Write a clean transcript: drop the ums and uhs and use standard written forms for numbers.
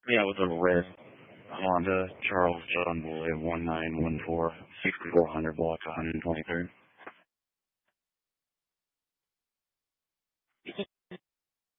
Yeah, with a red Honda Charles John Boy 1914 6400 block 123rd.